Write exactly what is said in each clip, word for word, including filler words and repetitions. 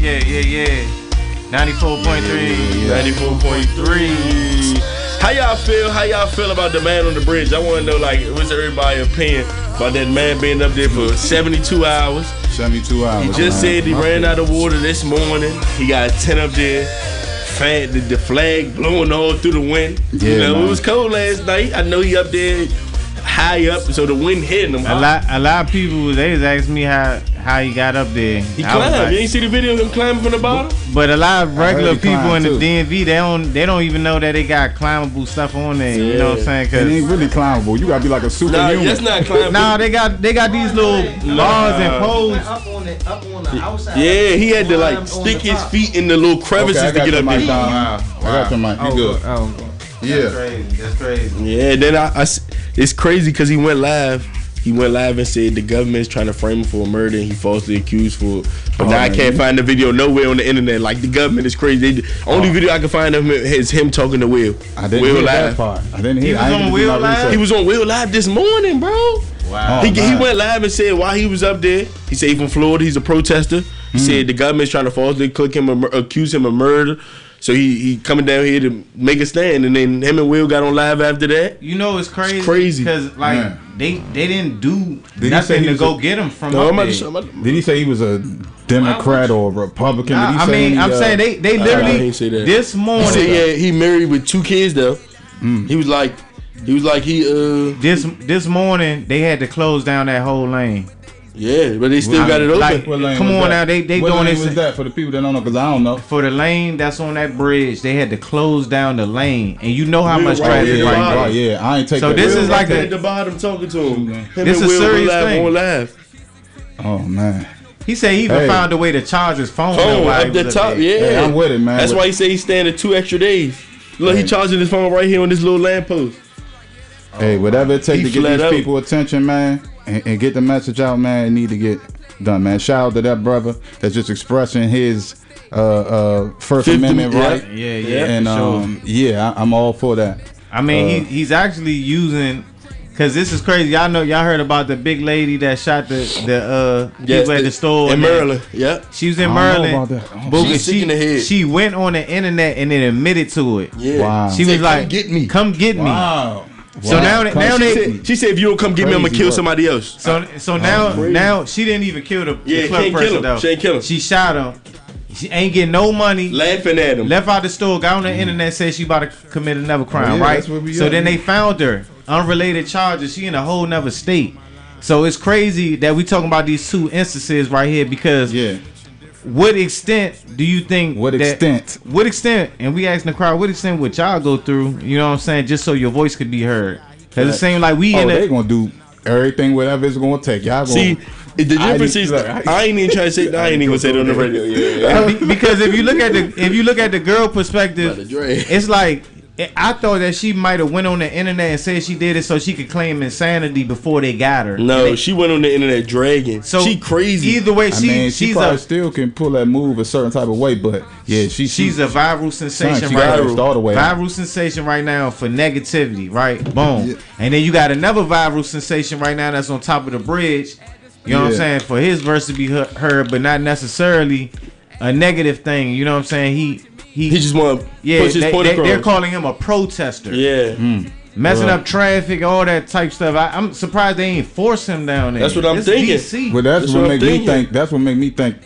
yeah, yeah, yeah. ninety-four point three. ninety-four point three. How y'all feel? How y'all feel about the man on the bridge? I want to know, like, what's everybody's opinion about that man being up there for seventy-two hours? seventy-two hours. He just man. said he ran out of water this morning. He got a tent up there. Fan, the, the flag blowing all through the wind. Yeah, you know, man. it was cold last night. I know he up there high up, so the wind hitting him. A lot, a lot of people they was asking me how how he got up there. He I was climbed. like- you ain't see the video of him climbing from the bottom? But a lot of I regular heard he people in climbed the too. D M V, they don't they don't even know that they got climbable stuff on there. You know what I'm saying? It Cause ain't really climbable. You gotta be like a Nah, superhuman. that's not climbing. nah, they got they got these little bars and poles. Up on the up on the outside. Yeah, he had to like On the stick his top. feet in the little crevices Okay, I to got get your up mic there. down. Wow, I got your mic. You Oh, good? oh, that's Yeah. crazy. That's crazy. Yeah, then I, I s- it's crazy because he went live. He went live and said the government's trying to frame him for a murder and he falsely accused for it. But Oh, now I man. can't find the video nowhere on the internet. Like, the government is crazy. They, only Oh. video I can find of him is him talking to Will. I didn't Will hear that live. part. I didn't hear. He was I ain't on even do Will my Live? research. He was on Will Live this morning, bro. Wow. he, Oh, he man. went live and said while he was up there, he said he from Florida, he's a protester. He Hmm. said the government's trying to falsely click him, a mur- accuse him of murder. So he, he coming down here to make a stand, and then him and Will got on live after that. You know it's crazy. It's crazy. because like Man. they they didn't do Did he say nothing he to was go a- get him from No, up I'm about there. to show. I'm about to- Did he say he was a Democrat or a Republican? Nah, Did he I say mean, any, I'm uh, saying they they Nah, he literally ain't say that. this He morning. said yeah, he married with two kids though. Mm. He was like, he was like he uh This this morning they had to close down that whole lane. yeah, but they still Well, got it open. like- What lane Come was on that? now, they- they what doing lane this- was that for the people that don't know? Because I don't know. For the lane that's on that bridge, they had to close down the lane, and you know how Will much right traffic here, right right now. Right, yeah, I ain't taking. So this Will is right like there a- at the bottom talking to him. Him This and a Will serious live thing. on live. Oh man, He said he even Hey. found a way to charge his phone. Phone while he up the was top, there. yeah. Hey, I'm with it, man. That's With- why he said he's staying at two extra days. Look, he Hey. charging his phone right here on this little lamppost. Hey, whatever it takes He to get flat these out. people attention, man, and, and get the message out, man, it need to get done, man. Shout out to that brother that's just expressing his uh, uh, First Fifth Amendment Am- yeah. right. Yeah, yeah, and for sure. um, yeah, I, I'm all for that. I mean, Uh, he, he's actually using, cause this is crazy. Y'all know, y'all heard about the big lady that shot the the uh Yes, people at the store in and then- Maryland. Yeah. She was in I don't know Maryland. about that. Booga, She's sick she, in the head. she went on the internet and then admitted to it. Yeah. Wow. She Said, was like, "Come get me." Come get me." Wow. So Wow. now, they- now She they. She said, she said if you don't come get me, I'm gonna Crazy kill work. somebody else. So so now crazy. now she didn't even kill the, Yeah, the club can't kill person him. though. She ain't kill him. She shot him. She ain't getting no money. Laughing at him. Left out the store, got on the internet, said she about to commit another crime, Oh, yeah, right? that's where we So at. then they found her, unrelated charges. She in a whole nother state. So it's crazy that we talking about these two instances right here because Yeah. what extent do you think? What that- extent? What extent? And we asking the crowd, what extent would y'all go through? You know what I'm saying? Just so your voice could be heard. Because it seems like we Oh, in they a. gonna do everything, whatever it's gonna take. Y'all gonna See, the difference I is, need- look, I ain't even trying to say, I ain't even gonna say it on the radio. Yeah, Be- because if you look at the if you look at the girl About to perspective, drag. it's like I thought that she might have went on the internet and said she did it so she could claim insanity before they got her. No, And they- she went on the internet dragging. so she crazy. Either way, I she mean, she she's probably a still can pull that move a certain type of way, but yeah, she she's a viral sensation she right got now. all the way. Viral sensation right now for negativity, right? Boom. Yeah. And then you got another viral sensation right now that's on top of the bridge. You know what I'm Yeah. saying? For his verse to be he- heard, but not necessarily a negative thing. You know what I'm saying? He he, he just want to yeah. push his They, point they, across. they're calling him a protester. yeah, Messing Right. up traffic, all that type stuff. I, I'm surprised they ain't force him down there. That's what I'm It's thinking. D C. Well, that's, That's what, what I'm make me thinking. think. That's what make me think.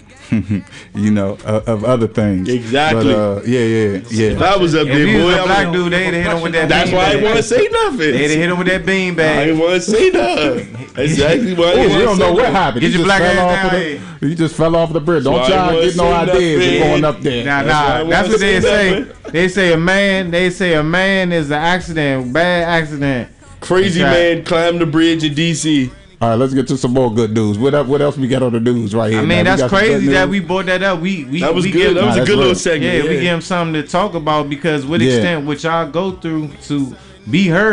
you know, uh, of other things. Exactly. But, uh, yeah, yeah, if yeah. I was up If there, he was boy, a I black would, dude, they'd have hit him with that. that's bean why I bag. ain't want to say nothing. They'd have hit him with that bean I bag. ain't want to say nothing. Exactly why I Oh, ain't we wanna don't say know what nothing. happened. Get He your just black fell ass off of down the. He just fell off the bridge. Don't That's why I y'all ain't get no wanna say ideas nothing. of going up there. Nah, That's why I nah. wanna That's what they say say. nothing. They say a man. They say a man is an accident, bad accident. Crazy That's right. man climbed the bridge in D C. All right, let's get to some more good news. What up? What else we got on the news right here? I Now, mean, we that's got some crazy good that news. we brought that up. We we That was we good. Give, That was Nah, a that's good little real. segment. yeah, Yeah, we give him something to talk about because what Yeah. extent would y'all go through to be heard?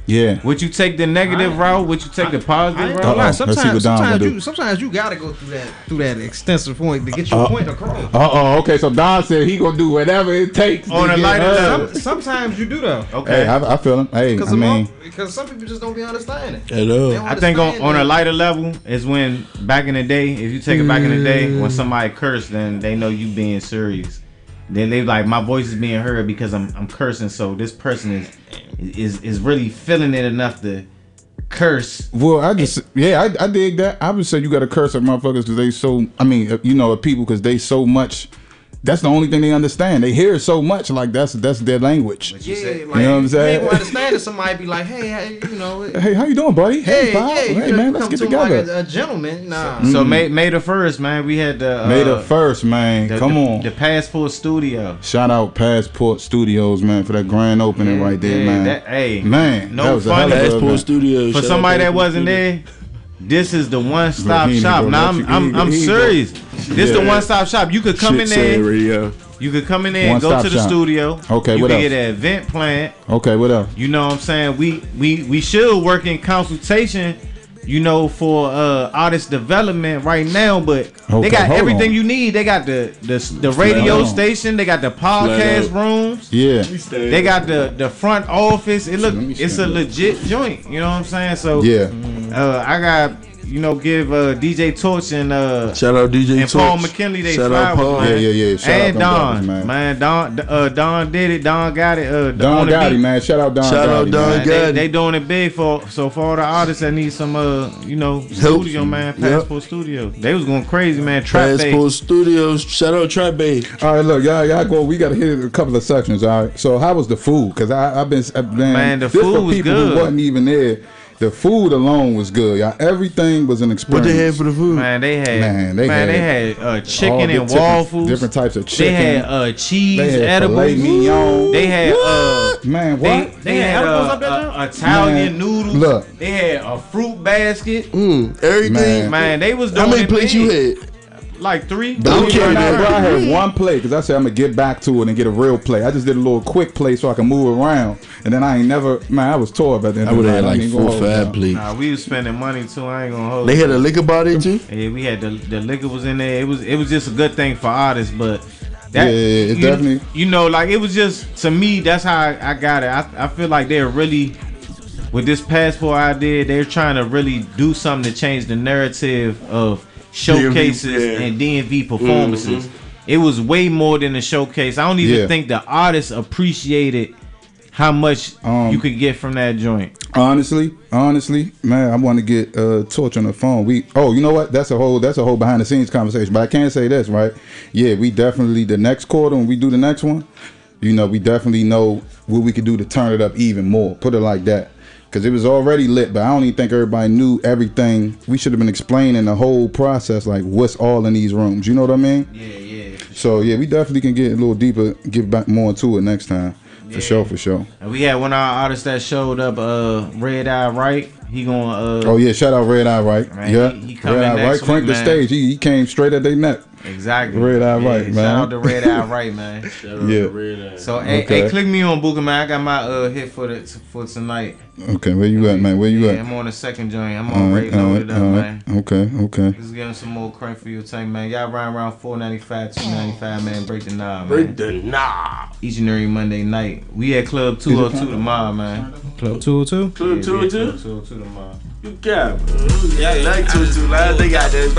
Yeah. Would you take the negative route? Would you take the positive I ain't route? gonna lie. Uh-oh. Let's see what Sometimes, Don sometimes gonna do. you, sometimes you gotta go through that, through that extensive point to get your Uh, point across. Uh oh. Okay. So Don said he gonna do whatever it takes On to a get lighter her. level. Some, sometimes you do though. Okay. Hey, I, I feel him. Hey, Because I mean, because some people just don't be understanding. At They all. don't I think on, understand on a that. lighter level is when back in the day, if you take it back in the day, when somebody cursed, then they know you being serious. Then they like my voice is being heard because I'm I'm cursing. So this person is is is really feeling it enough to curse. well, I just yeah, I, I dig that. I would say you got to curse at motherfuckers because they so. I mean, uh, you know, at people because they so much. That's the only thing they understand. They hear it so much, like that's that's their language. Yeah, like, You know what I'm saying? You ain't gonna understand it. Somebody be like, hey, hey, you know, Hey, how you doing, buddy? hey, Hey, Bob. yeah, you Hey, could man, let's come get to him together. like a, a gentleman. Nah. So May May the first, man, we had the uh, May the first, man. the- Come the- on. the Passport Studio. Shout out Passport Studios, man, for that grand opening Yeah, right there, yeah, man. that- hey, man, no that was a funny. hell of a Passport event. Studios. For Shout out somebody that Passport wasn't Studios. there, this is the one stop Look, he ain't shop. gonna Now let I'm you- I'm, he- I'm he serious. This Yeah. the one stop shop. You could come Shit in there. saying radio. You could come in there and go One-stop to the shop. studio. Okay, you what could else? get an event planned. Okay, what else? You know what I'm saying? We we we should work in consultation, you know, for uh artist development right now, but Okay, they got hold everything on. you need. They got the the, the radio Hold on. station, they got the podcast out. rooms. Yeah, They got the the front office. It look Let me it's a stand up. legit joint, you know what I'm saying? So yeah. uh I got you know give uh D J Torch and uh Shout out D J and Torch. Paul McKinley, they Shout out flowers, Paul. man. Yeah, yeah, yeah. Shout out and them Don, brothers, man. man. Don, uh, Don did it. Don got it. Uh, Don on the Gotti, beat. man. Shout out Don Shout out Gotti, Don man. Man, they, Gotti. they doing it big for so for all the artists that need some uh you know studio, man. Yep. Passport Studio. They was going crazy, man. Trap Bay. Passport Studios. Shout out Trap Bay. All right, look, y'all, y'all go. We got to hit a couple of sections. All right. So, how was the food? Cause I, I've been, I've been Man, the this food for was people good. who wasn't even there. The food alone was good, y'all. Everything was an What experience. they had for the food? Man, they had Man, man, they they had had, uh, All chicken the and different- waffles. different types of They chicken. had uh cheese They had edibles. filet mignon. They had uh Man, they, what? they had had edibles uh, up there, uh, John? Italian Man, noodles. look. They had a fruit basket. Mm, everything. Man. Man, they was doing How many it plates big. you had? Like three. Don't Three care, right man. now. Bro, I had one plate because I said I'm gonna get back to it and get a real plate. I just did a little quick plate so I can move around, and then I ain't never. Man, I was tore up at the end I of would the have night. had I like ain't four gonna or hold five y'all. plates. Nah, we was spending money too. I ain't gonna hold. They you. had a liquor bar there too. Yeah, we had the the liquor was in there. It was it was just a good thing for artists, but that Yeah, yeah, it you, definitely- you know like it was just to me. That's how I, I got it. I, I feel like they're really with this passport idea. They're trying to really do something to change the narrative of showcases D M V, yeah. and D M V performances. It was way more than a showcase. I don't even Yeah. think the artists appreciated how much Um, you could get from that joint. Honestly, honestly, man, I want to get uh, Torch on the phone. We oh, you know what? That's a whole that's a whole behind the scenes conversation. But I can say this, right? Yeah, we definitely the next quarter when we do the next one, you know, we definitely know what we could do to turn it up even more. Put it like that. Cause it was already lit, but I don't even think everybody knew everything. We should have been explaining the whole process, like what's all in these rooms. You know what I mean? Yeah, yeah. So yeah, we definitely can get a little deeper, get back more into it next time. For sure, for sure. And we had one of our artists that showed up, uh, Red Eye Right. He gonna uh Oh yeah, shout out Red Eye Right. Man, Yeah, he- he coming Red Eye next Right. week, Frank the man. stage. He, he came straight at their neck. exactly Red Eye Yeah, Right, Shout man. out to Red Eye Right, man. Yeah. So hey, Okay. hey, click me on Booker, man. I got my uh hit for the for tonight. Okay, where you at, man? Where you Yeah, at? I'm on the second joint. I'm All on right, rate all loaded right, up, all man. right. Okay, okay. Just giving some more crank for your tank, man. Y'all ride around four ninety-five, two ninety-five, man. Break the knob, man. Break the knob. Each and every Monday night. We at Club two oh two tomorrow, man. Club two oh two. Two, Yeah, two, we at two. Club two oh two tomorrow. You got yeah, like two, two. Last they got that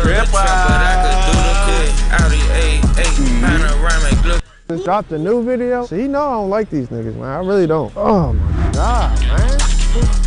grandpa. Just dropped a new video. So you know I don't like these niggas, man. I really don't. Oh my god, man.